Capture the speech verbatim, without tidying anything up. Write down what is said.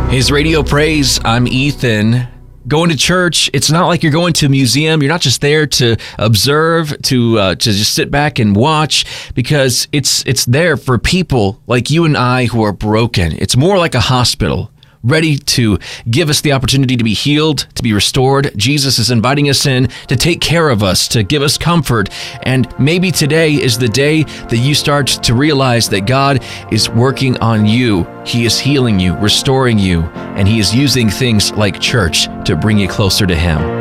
His Radio Praise, I'm Ethan. Going to church, it's not like you're going to a museum. You're not just there to observe, to uh, to just sit back and watch, because it's it's there for people like you and I who are broken. It's more like a hospital, ready to give us the opportunity to be healed, to be restored. Jesus is inviting us in to take care of us, to give us comfort. And maybe today is the day that you start to realize that God is working on you. He is healing you, restoring you, and He is using things like church to bring you closer to Him.